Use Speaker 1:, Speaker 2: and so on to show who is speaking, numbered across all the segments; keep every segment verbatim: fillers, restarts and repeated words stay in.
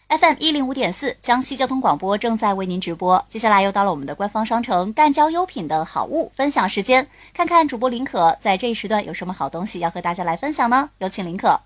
Speaker 1: F M 一零五点四，江西交通广播正在为您直播。接下来又到了我们的官方商城赣交优品的好物分享时间，看看主播林可在这一时段有什么好东西要和大家来分享呢？有请林可。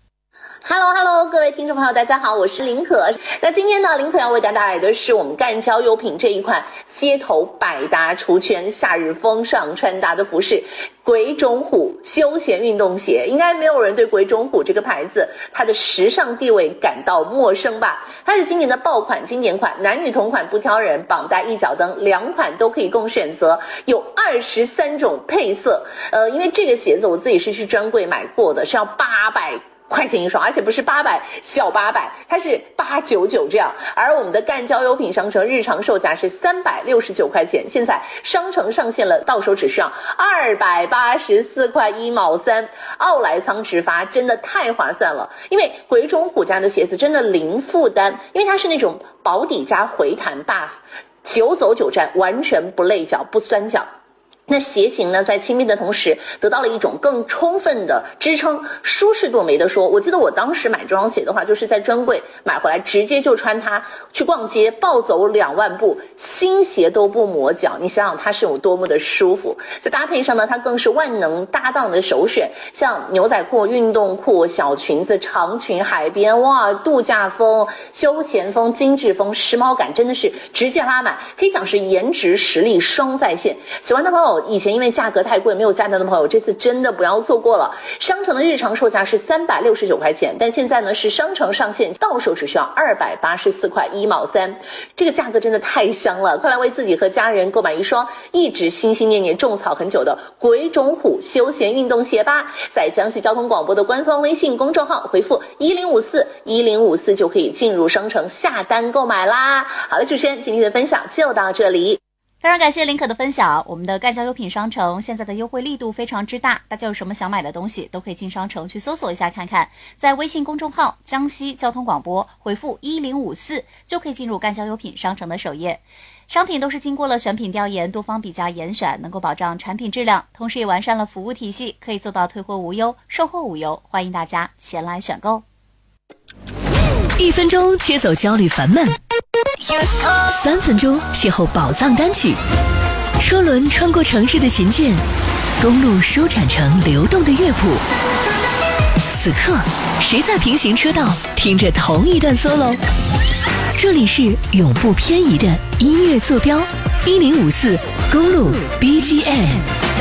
Speaker 2: Hello Hello， 各位听众朋友，大家好，我是林可。那今天呢，林可要为大家带来的是我们赣交优品这一款街头百搭出圈、夏日风尚穿搭的服饰——鬼冢虎休闲运动鞋。应该没有人对鬼冢虎这个牌子它的时尚地位感到陌生吧？它是今年的爆款经典款，男女同款不挑人，绑带一脚蹬，两款都可以供选择，有二十三种配色。呃，因为这个鞋子我自己是去专柜买过的，是要八百块钱一双，而且不是八百小八百，它是八九九这样。而我们的赣交优品商城日常售价是三百六十九块钱，现在商城上线了，到手只需要二百八十四块一毛三，奥莱仓直发，真的太划算了。因为鬼冢虎家的鞋子真的零负担，因为它是那种薄底加回弹 buff， 久走久站，完全不累脚不酸脚。那鞋型呢，在轻便的同时得到了一种更充分的支撑，舒适度没得说。我记得我当时买这双鞋的话，就是在专柜买回来，直接就穿它去逛街，暴走两万步，新鞋都不磨脚。你想想它是有多么的舒服。在搭配上呢，它更是万能搭档的首选，像牛仔裤、运动裤、小裙子、长裙、海边，哇，度假风、休闲风、精致风，时髦感真的是直接拉满，可以讲是颜值实力双在线。喜欢的朋友，以前因为价格太贵没有下单的朋友，这次真的不要错过了。商城的日常售价是三百六十九块钱，但现在呢是商城上线，到手只需要二百八十四块一毛三，这个价格真的太香了！快来为自己和家人购买一双一直心心念念种草很久的鬼冢虎休闲运动鞋吧！在江西交通广播的官方微信公众号回复一零五四一零五四就可以进入商城下单购买啦。好了，主持人今天的分享就到这里。
Speaker 1: 非常感谢林可的分享。我们的赣交优品商城现在的优惠力度非常之大，大家有什么想买的东西都可以进商城去搜索一下看看，在微信公众号江西交通广播回复一零五四就可以进入赣交优品商城的首页。商品都是经过了选品调研，多方比价严选，能够保障产品质量，同时也完善了服务体系，可以做到退货无忧，售后无忧，欢迎大家前来选购。
Speaker 3: 一分钟切走焦虑烦闷，三分钟邂逅宝藏单曲，车轮穿过城市的琴键，公路舒展成流动的乐谱。此刻，谁在平行车道听着同一段 solo？ 这里是永不偏移的音乐坐标，一零五四公路 B G M。